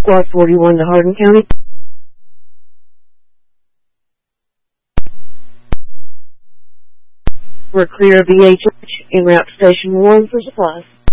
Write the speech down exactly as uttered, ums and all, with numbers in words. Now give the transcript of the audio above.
Squad forty-one to Hardin County. We're clear of the H en route to Station one for supplies.